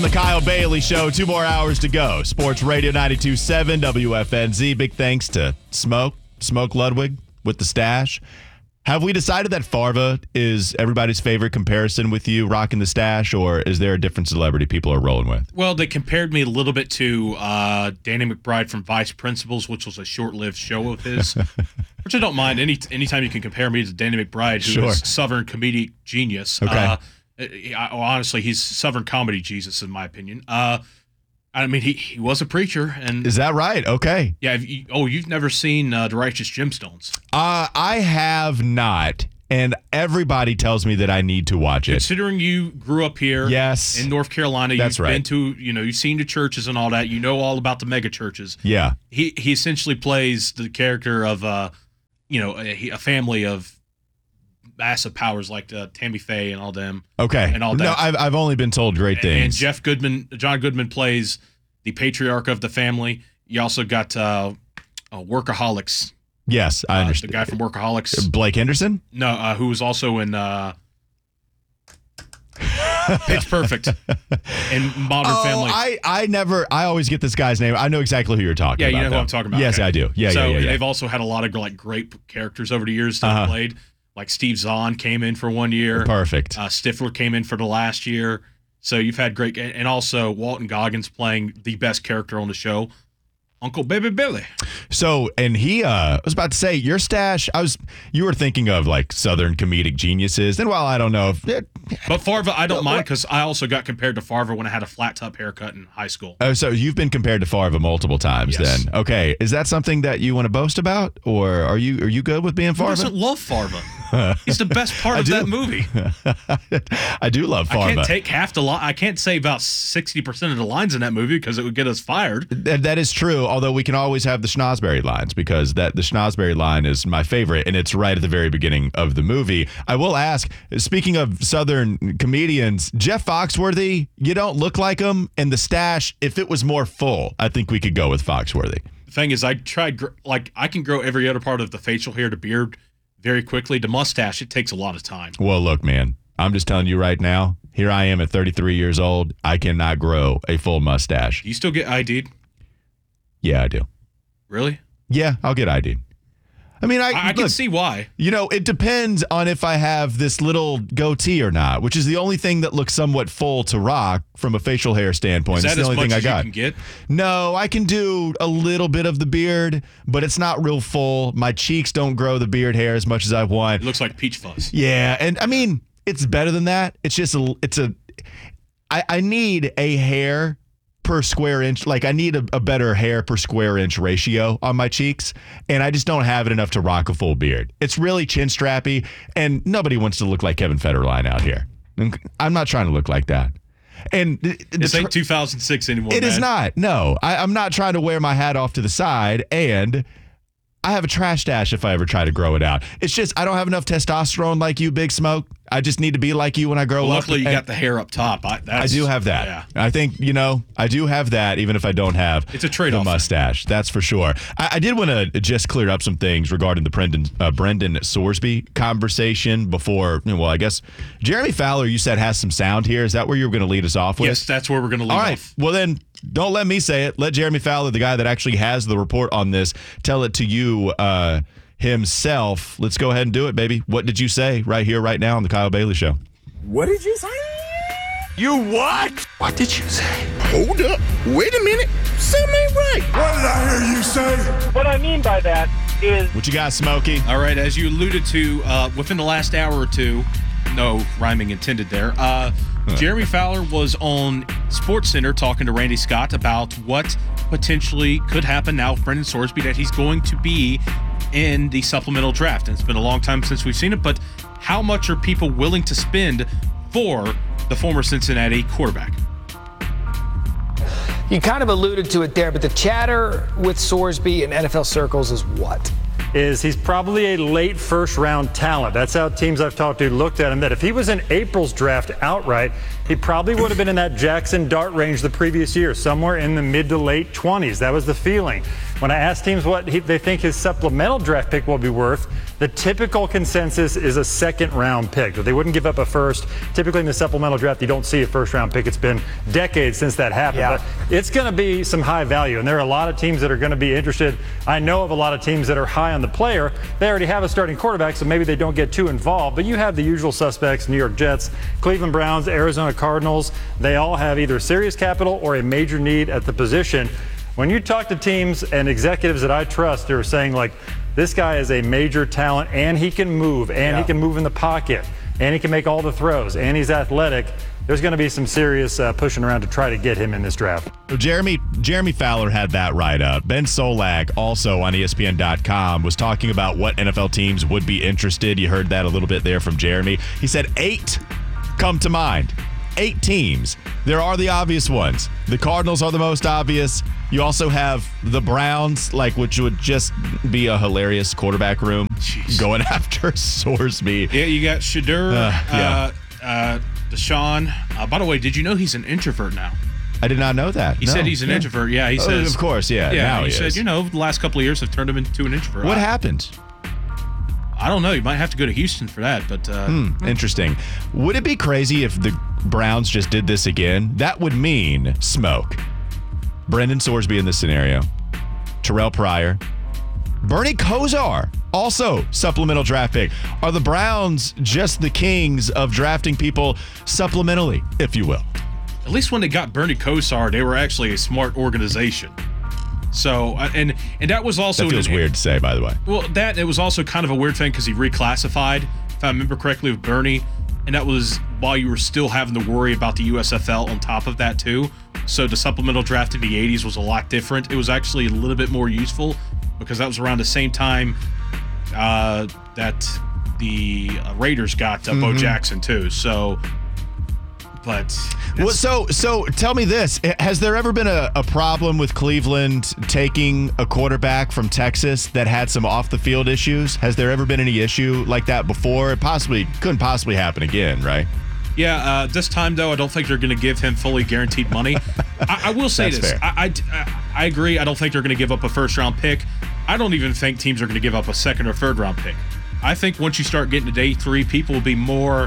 on the Kyle Bailey Show. 2 more hours to go. Sports Radio 92.7 WFNZ. Big thanks to Smoke Ludwig with the stash. Have we decided that Farva is everybody's favorite comparison with you rocking the stash, or is there a different celebrity people are rolling with? Well, they compared me a little bit to Danny McBride from Vice Principals, which was a short-lived show of his, which I don't mind. Anytime you can compare me to Danny McBride, who is Southern comedic genius. Okay. Honestly, he's Southern comedy Jesus, in my opinion. I mean, he was a preacher. And is that right? Okay. Yeah. You've never seen The Righteous Gemstones? I have not, and everybody tells me that I need to watch it. Considering you grew up here in North Carolina, That's you've right. been to, you've seen the churches and all that. You know all about the mega churches. Yeah. He essentially plays the character of, a family of massive powers like Tammy Faye and all them. Okay. And all that. No, I've only been told great things. And John Goodman plays the patriarch of the family. You also got Workaholics. Yes, I understand. The guy from Workaholics. Blake Henderson? No, who was also in Pitch Perfect and Modern Family. I always get this guy's name. I know exactly who you're talking about. Yeah, you know who I'm talking about. Yes, okay. I do. Yeah. They've also had a lot of great characters over the years that have played. Like Steve Zahn came in for 1 year. Perfect. Stifler came in for the last year. So you've had great, and also Walton Goggins playing the best character on the show, Uncle Baby Billy. So, and I was about to say, your stash, you were thinking of like Southern comedic geniuses. And while I don't know if but Farva, I don't mind because I also got compared to Farva when I had a flat top haircut in high school. Oh, so you've been compared to Farva multiple times then. Okay. Is that something that you want to boast about? Or are you good with being Farva? Who doesn't love Farva? He's the best part of that movie. I do love Farva. I can't take half the line. I can't say about 60% of the lines in that movie because it would get us fired. That is true, although we can always have the Schnozberry lines because the Schnozberry line is my favorite, and it's right at the very beginning of the movie. I will ask, speaking of Southern comedians, Jeff Foxworthy, you don't look like him, and the stash, if it was more full, I think we could go with Foxworthy. The thing is, I tried, I can grow every other part of the facial hair to beard very quickly. The mustache, it takes a lot of time. Well, look, man, I'm just telling you right now, here I am at 33 years old. I cannot grow a full mustache. Do you still get ID'd? Yeah, I do. Really? Yeah, I'll get ID'd. I mean, I can see why. It depends on if I have this little goatee or not, which is the only thing that looks somewhat full to rock from a facial hair standpoint. Is that That's the as only much thing as I got. you can get? No, I can do a little bit of the beard, but it's not real full. My cheeks don't grow the beard hair as much as I want. It looks like peach fuzz. Yeah, and I mean, it's better than that. It's just I need a hair per square inch. Like, I need a better hair per square inch ratio on my cheeks, and I just don't have it enough to rock a full beard. It's really chin strappy, and nobody wants to look like Kevin Federline out here. I'm not trying to look like that. And this ain't 2006 anymore. It is not. No, I'm not trying to wear my hat off to the side, and I have a trash stash if I ever try to grow it out. It's just I don't have enough testosterone like you, Big Smoke. I just need to be like you when I grow up. Luckily, you got the hair up top. I do have that. Yeah. I think, I do have that, even if I don't have it's a trade-off the mustache. That's for sure. I did want to just clear up some things regarding the Brendan Sorsby conversation before. Well, I guess Jeremy Fowler, you said, has some sound here. Is that where you were going to lead us off with? Yes, that's where we're going to lead off. All right. off. Well, then, don't let me say it. Let Jeremy Fowler, the guy that actually has the report on this, tell it to you himself. Let's go ahead and do it, baby. What did you say right here, right now on the Kyle Bailey Show? What did you say? You what? What did you say? Hold up. Wait a minute. Something ain't right. What did I hear you say? What I mean by that is... What you got, Smokey? All right, as you alluded to, within the last hour or two, no rhyming intended there, Jeremy Fowler was on SportsCenter talking to Randy Scott about what potentially could happen now with Brendan Sorsby, that he's going to be in the supplemental draft. And it's been a long time since we've seen it, but how much are people willing to spend for the former Cincinnati quarterback? You kind of alluded to it there, but the chatter with Sorsby in NFL circles is what? He's probably a late first-round talent. That's how teams I've talked to looked at him, that if he was in April's draft outright, he probably would have been in that Jackson Dart range the previous year, somewhere in the mid to late 20s. That was the feeling. When I ask teams what they think his supplemental draft pick will be worth, the typical consensus is a second-round pick. That they wouldn't give up a first. Typically in the supplemental draft, you don't see a first-round pick. It's been decades since that happened. Yeah. But it's going to be some high value, and there are a lot of teams that are going to be interested. I know of a lot of teams that are high on the player. They already have a starting quarterback, so maybe they don't get too involved. But you have the usual suspects: New York Jets, Cleveland Browns, Arizona Cardinals. They all have either serious capital or a major need at the position. When you talk to teams and executives that I trust, they're saying, like, this guy is a major talent, and he can move, and he can move in the pocket, and he can make all the throws, and he's athletic. There's going to be some serious pushing around to try to get him in this draft. So Jeremy Fowler had that right up. Ben Solak, also on ESPN.com, was talking about what NFL teams would be interested. You heard that a little bit there from Jeremy. He said 8 come to mind. 8 teams. There are the obvious ones. The Cardinals are the most obvious. You also have the Browns, which would just be a hilarious quarterback room. Jeez. Going after Sorsby. Yeah, you got Shadur, Deshaun. By the way, did you know he's an introvert now? I did not know that. He said he's an introvert. Yeah, he says. Of course, yeah. Yeah, now he is. said, the last couple of years have turned him into an introvert. What happened? I don't know. You might have to go to Houston for that, but Interesting. Would it be crazy if the Browns just did this again? That would mean smoke. Brendan Sorsby in this scenario. Terrell Pryor. Bernie Kosar, also supplemental draft pick. Are the Browns just the kings of drafting people supplementally, if you will? at least when they got Bernie Kosar, they were actually a smart organization. So, and that was also... That feels weird to say, by the way. Well, it was also kind of a weird thing because he reclassified, if I remember correctly, with Bernie. And that was while you were still having to worry about the USFL on top of that, too. So the supplemental draft in the 80s was a lot different. It was actually a little bit more useful because that was around the same time that the Raiders got Bo Jackson, too. So... But well, so tell me this: has there ever been a problem with Cleveland taking a quarterback from Texas that had some off the field issues? Has there ever been any issue like that before? It couldn't possibly happen again, right? Yeah, this time though, I don't think they're going to give him fully guaranteed money. I will say this: I agree. I don't think they're going to give up a first round pick. I don't even think teams are going to give up a second or third round pick. I think once you start getting to day 3, people will be more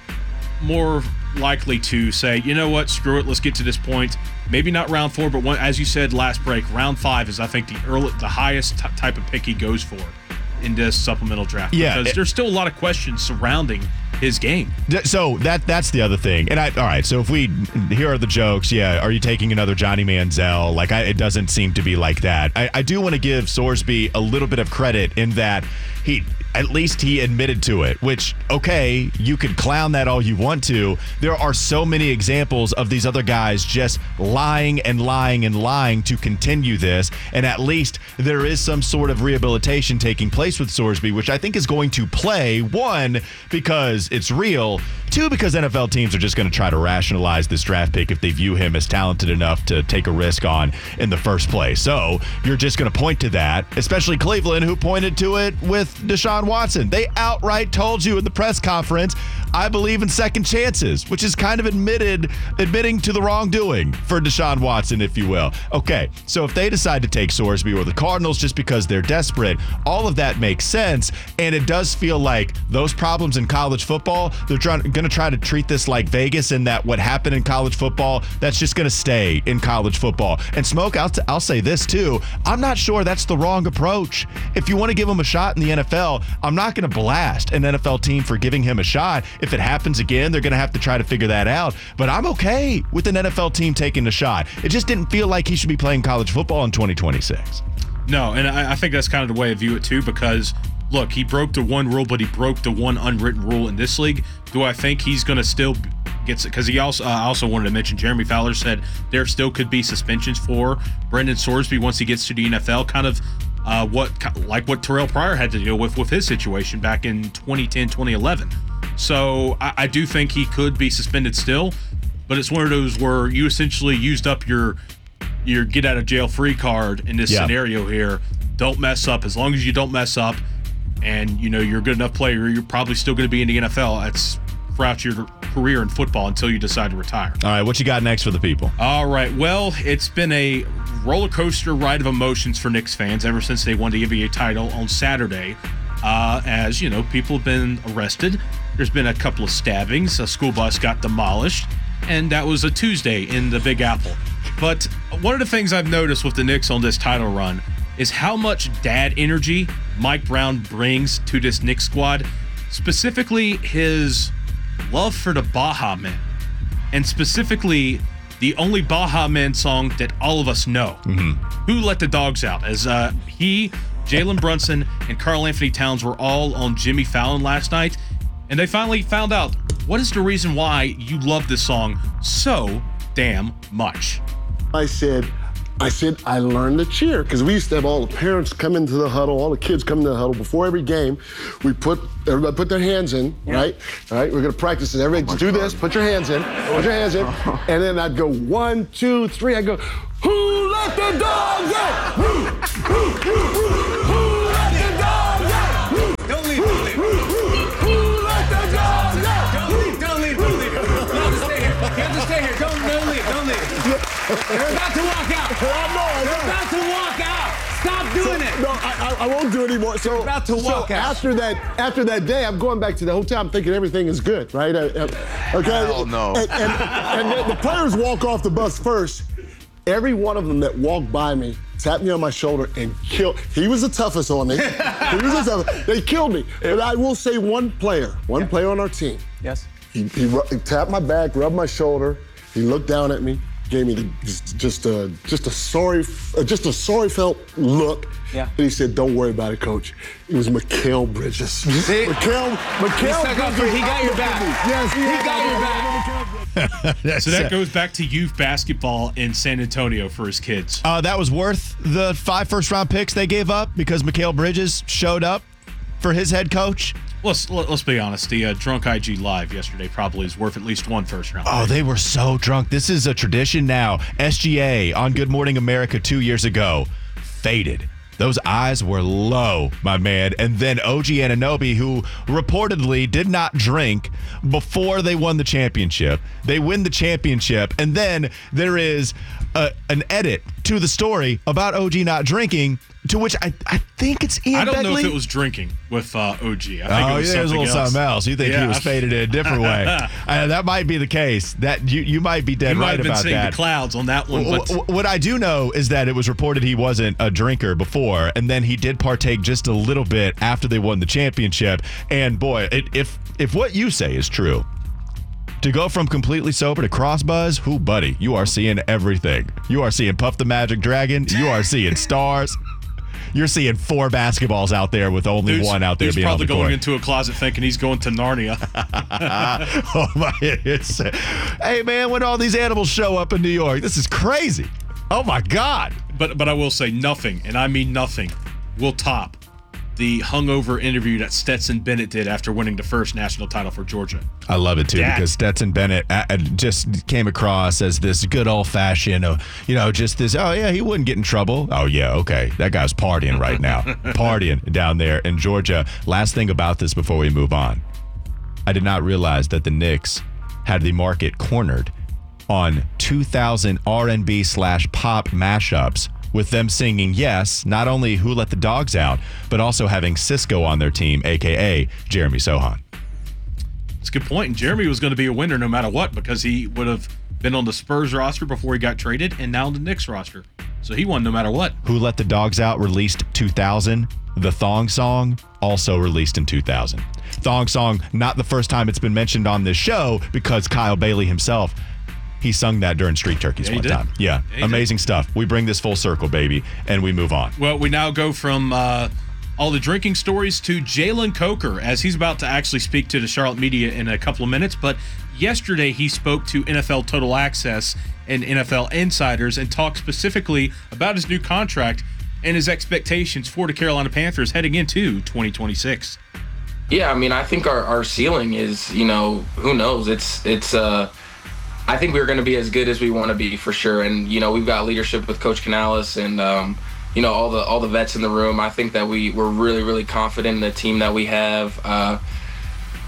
likely to say, you know what, screw it, let's get to this point. Maybe not round 4, but as you said last break, round 5 is, I think, the highest type of pick he goes for in this supplemental draft. Yeah, because there's still a lot of questions surrounding his game. So that's the other thing. And all right, so if here are the jokes. Yeah, are you taking another Johnny Manziel? It doesn't seem to be like that. I do want to give Sorsby a little bit of credit in that at least he admitted to it, which, okay, you could clown that all you want to. There are so many examples of these other guys just lying and lying and lying to continue this, and at least there is some sort of rehabilitation taking place with Sorsby, which I think is going to play, 1, because it's real, 2, because NFL teams are just going to try to rationalize this draft pick if they view him as talented enough to take a risk on in the first place. So you're just going to point to that, especially Cleveland, who pointed to it with Deshaun Watson. They outright told you in the press conference, I believe in second chances, which is kind of admitting to the wrongdoing for Deshaun Watson, if you will. Okay, so if they decide to take Sorsby or the Cardinals just because they're desperate, all of that makes sense, and it does feel like those problems in college football, they're going to try to treat this like Vegas, in that what happened in college football, that's just going to stay in college football. And Smoke, I'll say this too, I'm not sure that's the wrong approach. If you want to give him a shot in the NFL, I'm not going to blast an NFL team for giving him a shot. If it happens again, they're going to have to try to figure that out. But I'm okay with an NFL team taking a shot. It just didn't feel like he should be playing college football in 2026. No, and I think that's kind of the way I view it too, because look, he broke the one rule, but he broke the one unwritten rule in this league. Do I think he's going to still get it? Because he also, I also wanted to mention, Jeremy Fowler said there still could be suspensions for Brendan Sorsby once he gets to the NFL, kind of what Terrell Pryor had to deal with his situation back in 2010, 2011. So I do think he could be suspended still, but it's one of those where you essentially used up your get out of jail free card in this scenario here. Don't mess up. As long as you don't mess up and you're a good enough player, you're probably still going to be in the NFL. That's throughout your career in football until you decide to retire. All right, what you got next for the people? All right, well, it's been a roller coaster ride of emotions for Knicks fans ever since they won the NBA title on Saturday. As you know, people have been arrested. There's been a couple of stabbings. A school bus got demolished, and that was a Tuesday in the Big Apple. But one of the things I've noticed with the Knicks on this title run is how much dad energy Mike Brown brings to this Knicks squad, specifically his love for the Baha Men, and specifically the only Baha Men song that all of us know, Who Let the Dogs Out, as he, Jalen Brunson, and Karl Anthony Towns were all on Jimmy Fallon last night, and they finally found out what is the reason why you love this song so damn much. I said, I learned to cheer because we used to have all the parents come into the huddle, all the kids come into the huddle before every game. Everybody put their hands in, right? All right, we're gonna practice it. Everybody do this, put your hands in, and then I'd go 1, 2, 3. I'd go, who let the dogs out? Who let the dogs out? Don't leave. Who let the dogs out? Don't leave. You have to stay here. Don't leave. They're about to walk out. They're about to walk out. Stop doing it. No, I won't do it anymore. So about to walk out. After that day, I'm going back to the hotel. I'm thinking everything is good, right? Okay. Hell no. And the players walk off the bus first. Every one of them that walked by me tapped me on my shoulder and killed. He was the toughest on me. They killed me. But I will say one player on our team. Yes. He tapped my back, rubbed my shoulder. He looked down at me, gave me just a sorry felt look. Yeah. And he said, "Don't worry about it, Coach." It was Mikal Bridges. See? Mikal Bridges. He got your back. Yes, He got your back. So that goes back to youth basketball in San Antonio for his kids. That was worth the 5 first-round picks they gave up because Mikal Bridges showed up for his head coach. Let's be honest. The drunk IG Live yesterday probably is worth at least 1 first-round pick. Oh, they were so drunk. This is a tradition now. SGA on Good Morning America 2 years ago faded. Those eyes were low, my man. And then OG Anunoby, who reportedly did not drink before they won the championship. They win the championship, and then there is an edit to the story about OG not drinking, to which I think it's Ian I don't know Begley. if it was drinking with OG. I think it was there's a something little else. something else. You think he was faded in a different way. That might be the case. That you might be dead You might right have been about seeing that. the clouds on that one. But What I do know is that it was reported he wasn't a drinker before, and then he did partake just a little bit after they won the championship. And boy, if what you say is true, to go from completely sober to crossbuzz, buddy, you are seeing everything. You are seeing Puff the Magic Dragon. You are seeing stars. You're seeing 4 basketballs out there with only one out there He's being on probably the court. going into a closet thinking he's going to Narnia. Oh my! Hey man, when all these animals show up in New York, this is crazy. Oh my God! But I will say nothing, and I mean nothing, will top the hungover interview that Stetson Bennett did after winning the first national title for Georgia. I love it too because Stetson Bennett just came across as this good old fashioned, just this. Oh yeah, he wouldn't get in trouble. Oh yeah, okay, that guy's partying right now, partying down there in Georgia. Last thing about this before we move on, I did not realize that the Knicks had the market cornered on 2000 R&B/pop mashups, with them singing, yes, not only Who Let the Dogs Out, but also having Cisco on their team, a.k.a. Jeremy Sohan. It's a good point. And Jeremy was going to be a winner no matter what because he would have been on the Spurs roster before he got traded and now on the Knicks roster. So he won no matter what. Who Let the Dogs Out released 2000. The Thong Song also released in 2000. Thong Song, not the first time it's been mentioned on this show because Kyle Bailey himself, he sung that during Street Turkeys one time. Yeah, amazing stuff. We bring this full circle, baby, and we move on. Well, we now go from all the drinking stories to Jalen Coker, as he's about to actually speak to the Charlotte media in a couple of minutes. But yesterday he spoke to NFL Total Access and NFL Insiders and talked specifically about his new contract and his expectations for the Carolina Panthers heading into 2026. Yeah, I mean, I think our ceiling is, who knows? It's I think we're going to be as good as we want to be for sure. And, we've got leadership with Coach Canales and, all the vets in the room. I think that we're really, really confident in the team that we have.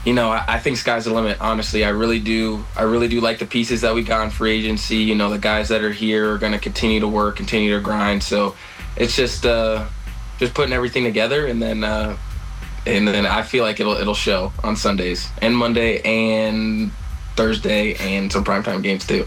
I think sky's the limit. Honestly, I really do like the pieces that we got in free agency. The guys that are here are going to continue to work, continue to grind. So it's just putting everything together, and then I feel like it'll show on Sundays and Monday and Thursday and some primetime games too.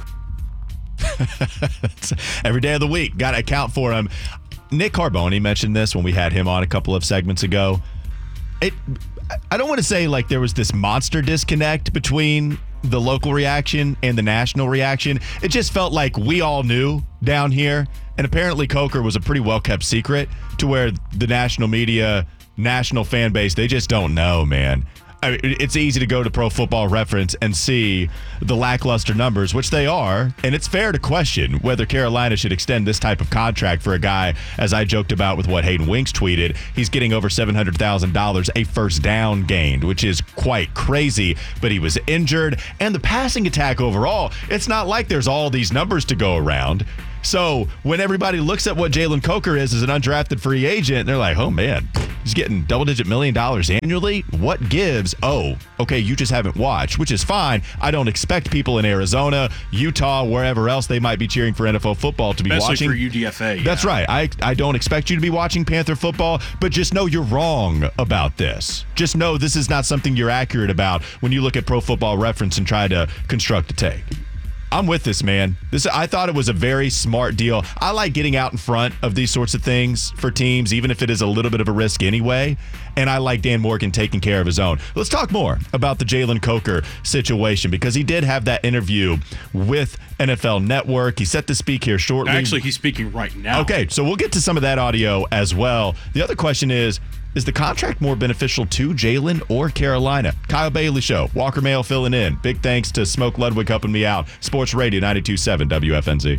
Every day of the week, got to account for him. Nick Carboni mentioned this when we had him on a couple of segments ago. I don't want to say like there was this monster disconnect between the local reaction and the national reaction. It just felt like we all knew down here, and apparently Coker was a pretty well-kept secret to where the national media, national fan base, they just don't know, man. I mean, it's easy to go to Pro Football Reference and see the lackluster numbers, which they are, and it's fair to question whether Carolina should extend this type of contract for a guy, as I joked about with what Hayden Winks tweeted. He's getting over $700,000 a first down gained, which is quite crazy, but he was injured. And the passing attack overall, it's not like there's all these numbers to go around. So when everybody looks at what Jalen Coker is as an undrafted free agent, they're like, oh, man, he's getting double-digit $1 million annually? What gives? Oh, okay, you just haven't watched, which is fine. I don't expect people in Arizona, Utah, wherever else they might be cheering for NFL football to be watching. Especially for UDFA. Yeah. That's right. I don't expect you to be watching Panther football, but just know you're wrong about this. Just know this is not something you're accurate about when you look at Pro Football Reference and try to construct a take. I'm with this, man. I thought it was a very smart deal. I like getting out in front of these sorts of things for teams, even if it is a little bit of a risk anyway. And I like Dan Morgan taking care of his own. Let's talk more about the Jalen Coker situation, because he did have that interview with NFL Network. He's set to speak here shortly. Actually, he's speaking right now. Okay, so we'll get to some of that audio as well. The other question is the contract more beneficial to Jalen or Carolina? Kyle Bailey Show. Walker Mail filling in. Big thanks to Smoke Ludwig helping me out. Sports Radio 92.7 WFNZ.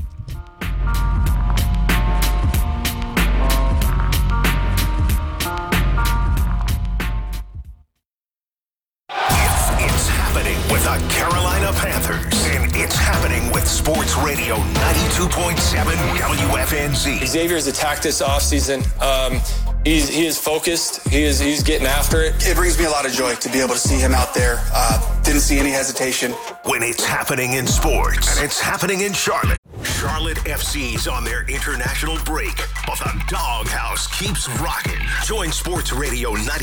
It's happening with the Carolina Panthers, and it's happening with Sports Radio 92.7 WFNZ. Xavier's attacked this offseason. He is focused. He's getting after it. It brings me a lot of joy to be able to see him out there. Didn't see any hesitation. When it's happening in sports, and it's happening in Charlotte. Charlotte FC's on their international break, but the doghouse keeps rocking. Join Sports Radio 90.